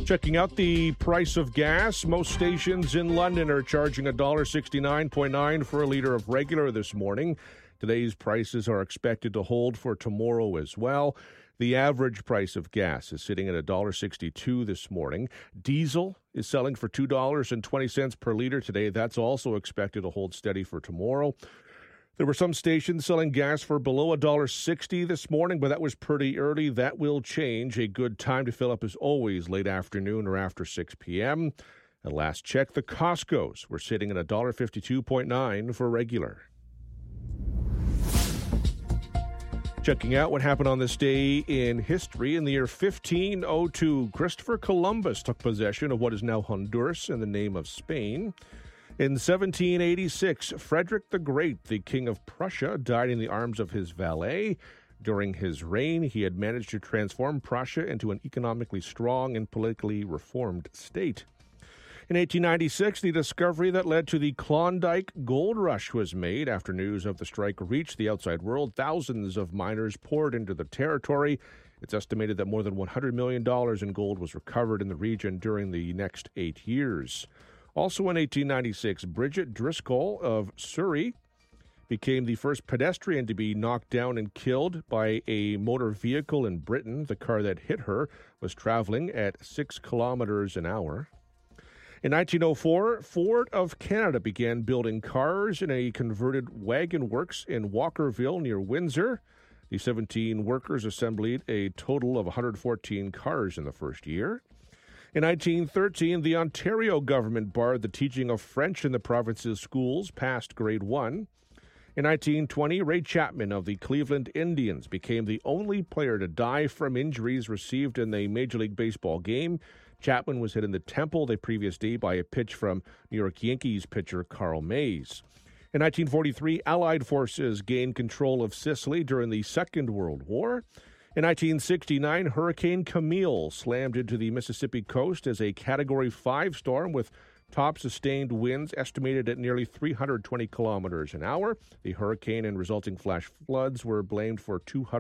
Checking out the price of gas, most stations in London are charging $1.69.9 for a litre of regular this morning. Today's prices are expected to hold for tomorrow as well. The average price of gas is sitting at $1.62 this morning. Diesel is selling for $2.20 per litre today. That's also expected to hold steady for tomorrow. There were some stations selling gas for below $1.60 this morning, but that was pretty early. That will change. A good time to fill up is always late afternoon or after 6 p.m. At last check, the Costco's were sitting at $1.52.9 for regular. Checking out what happened on this day in history. In the year 1502, Christopher Columbus took possession of what is now Honduras in the name of Spain. In 1786, Frederick the Great, the King of Prussia, died in the arms of his valet. During his reign, he had managed to transform Prussia into an economically strong and politically reformed state. In 1896, the discovery that led to the Klondike Gold Rush was made. After news of the strike reached the outside world, thousands of miners poured into the territory. It's estimated that more than $100 million in gold was recovered in the region during the next 8 years. Also in 1896, Bridget Driscoll of Surrey became the first pedestrian to be knocked down and killed by a motor vehicle in Britain. The car that hit her was traveling at 6 kilometers an hour. In 1904, Ford of Canada began building cars in a converted wagon works in Walkerville near Windsor. The 17 workers assembled a total of 114 cars in the first year. In 1913, the Ontario government barred the teaching of French in the province's schools past grade 1. In 1920, Ray Chapman of the Cleveland Indians became the only player to die from injuries received in a Major League Baseball game. Chapman was hit in the temple the previous day by a pitch from New York Yankees pitcher Carl Mays. In 1943, Allied forces gained control of Sicily during the Second World War. In 1969, Hurricane Camille slammed into the Mississippi coast as a Category 5 storm with top sustained winds estimated at nearly 320 kilometers an hour. The hurricane and resulting flash floods were blamed for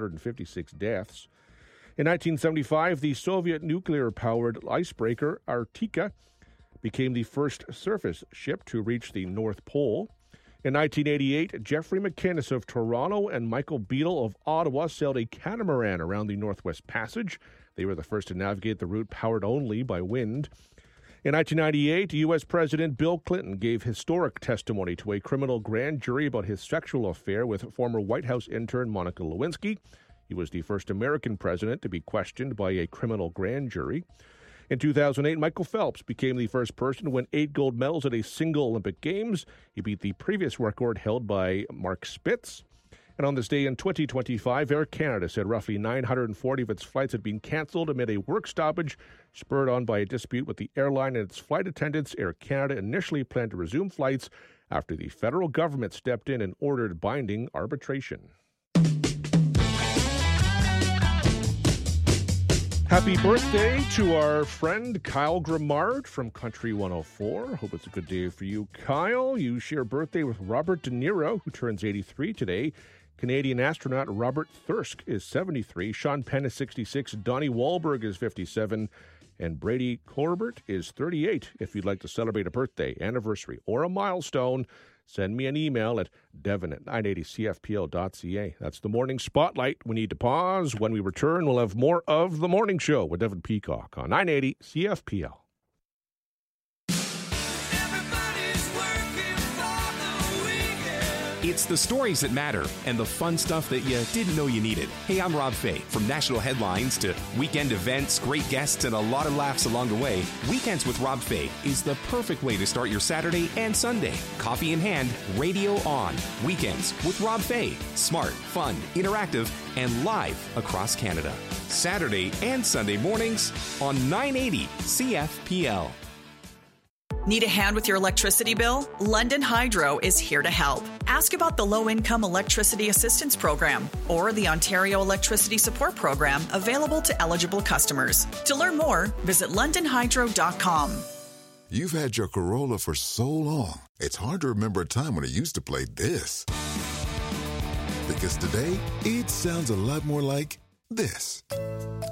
256 deaths. In 1975, the Soviet nuclear-powered icebreaker Arctica became the first surface ship to reach the North Pole. In 1988, Jeffrey McInnes of Toronto and Michael Beadle of Ottawa sailed a catamaran around the Northwest Passage. They were the first to navigate the route powered only by wind. In 1998, U.S. President Bill Clinton gave historic testimony to a criminal grand jury about his sexual affair with former White House intern Monica Lewinsky. He was the first American president to be questioned by a criminal grand jury. In 2008, Michael Phelps became the first person to win 8 gold medals at a single Olympic Games. He beat the previous record held by Mark Spitz. And on this day in 2025, Air Canada said roughly 940 of its flights had been canceled amid a work stoppage spurred on by a dispute with the airline and its flight attendants. Air Canada initially planned to resume flights after the federal government stepped in and ordered binding arbitration. Happy birthday to our friend Kyle Grimard from Country 104. Hope it's a good day for you, Kyle. You share birthday with Robert De Niro, who turns 83 today. Canadian astronaut Robert Thirsk is 73. Sean Penn is 66. Donnie Wahlberg is 57. And Brady Corbett is 38. If you'd like to celebrate a birthday, anniversary, or a milestone, send me an email at devon@980cfpl.ca. That's the Morning Spotlight. We need to pause. When we return, we'll have more of The Morning Show with Devon Peacock on 980 CFPL. It's the stories that matter and the fun stuff that you didn't know you needed. Hey, I'm Rob Fay. From national headlines to weekend events, great guests, and a lot of laughs along the way, Weekends with Rob Fay is the perfect way to start your Saturday and Sunday. Coffee in hand, radio on. Weekends with Rob Fay. Smart, fun, interactive, and live across Canada. Saturday and Sunday mornings on 980 CFPL. Need a hand with your electricity bill? London Hydro is here to help. Ask about the Low-Income Electricity Assistance Program or the Ontario Electricity Support Program available to eligible customers. To learn more, visit londonhydro.com. You've had your Corolla for so long, it's hard to remember a time when it used to play this. Because today, it sounds a lot more like this.